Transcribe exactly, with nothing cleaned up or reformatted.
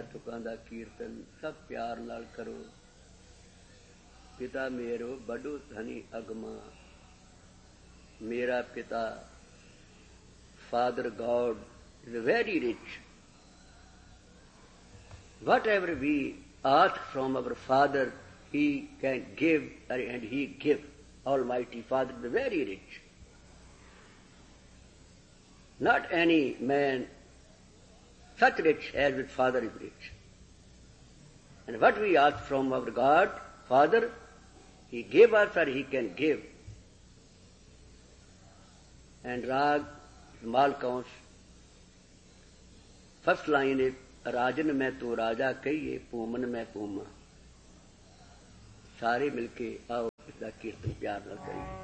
तुकां दा कीर्तन सब प्यार नाल करो। पिता मेरो बड़ो धनी अगमा, मेरा पिता Father God is very rich. Whatever we ask from our Father, He can give, and He gives. Almighty Father is very rich. Not any man such rich as with Father is rich. And what we ask from our God, Father, He gave us or He can give. And Rag, Malkaun's first line is, राजन में तो राजा कहिए, पूमन में Puma. सारे मिलके आओ इसका कीर्तन प्यार न करिए।